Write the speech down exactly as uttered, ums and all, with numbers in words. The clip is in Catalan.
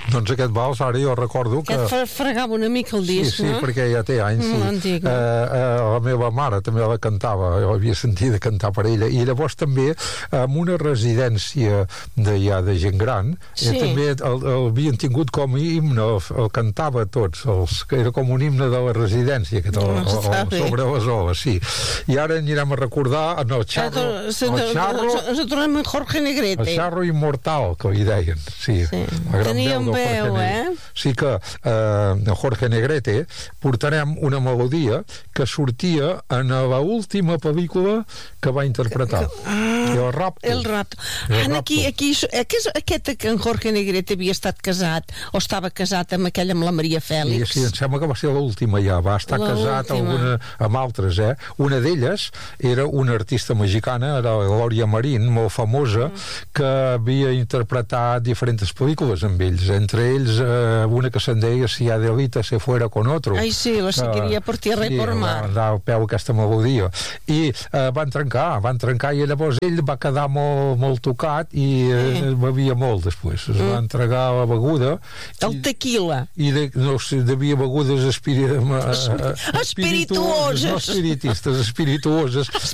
Doncs aquest vals, ara jo recordo que... Que et fregava una mica el disc, sí, sí, no? perquè ja té anys, sí. Mm, antic, no? eh, eh, la meva mare també la cantava, jo havia sentit de cantar per ella, i llavors també en una residència de, ja de gent gran, Sí. eh, també el, el havien tingut com a himne, el, el cantava a tots, els, que era com un himne de la residència, que el, No, el, està el, bé. sobre les oles, sí. I ara anirem a recordar en el xarro, el xarro, Ens tornem en Jorge Negrete. el xarro immortal, que li deien, sí. Sí. La gran Tenia del un Jorge veu, Negrete. eh? Sí que eh, Jorge Negrete portarem una melodia que sortia en la última pel·lícula que va interpretar. Ah, el Rapto. El Rapto. El Ah, aquí, Rapto. aquí, aquest, aquest que en Jorge Negrete havia estat casat, o estava casat amb aquella, amb la Maria I Fèlix. sí, em sembla que va ser l'última ja, va estar casat alguna, amb altres, eh? Una d'elles era una artista mexicana, era la Gloria Marín, molt famosa, mm. que havia interpretat diferents pel·lícules amb ells, entre ells eh, una que se'n deia Si Adelita se fuera con otro. Ai, sí, la seguiria per tierra sí, i per mar. va dar el peu a aquesta melodia. I eh, van trencar, van trencar, i llavors ell va quedar molt, molt tocat i eh, mm. bevia molt després. Es mm. va entregar a la beguda. El i, tequila. i de, no sé, devia begudes espiri, Espirituoses. no espiritistes, espirituoses